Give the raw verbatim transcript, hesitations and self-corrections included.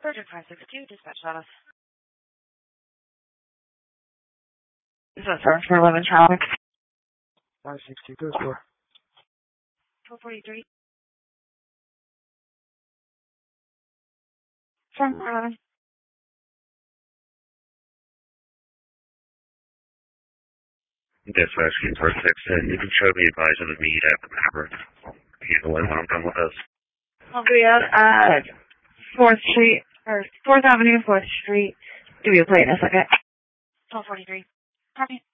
Virgin five six two, dispatch status. This is search for eleven traffic. five six two, go for. four forty-three. From eleven. Dispatch, King Park six ten, you can show me advise on the meet at the Maverick. Handle it when I'm done with this. I'll be out at fourth Street, or fourth Avenue, fourth Street. Give you a plate in a second. twelve forty-three. Copy.